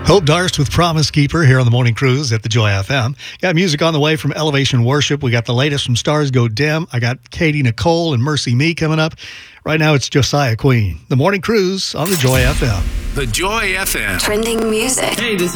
Hope Darst with Promise Keeper here on the Morning Cruise at the Joy FM. Got music on the way from Elevation Worship. We got the latest from Stars Go Dim. I got Katie Nicole and Mercy Me coming up. Right now it's Josiah Queen. The Morning Cruise on the Joy FM. The Joy FM. Trending music. Hey, this